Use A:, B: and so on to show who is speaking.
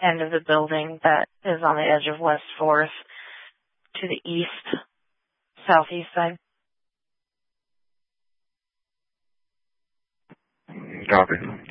A: end of the building that is on the edge of West 4th to the east, southeast side.
B: Copy.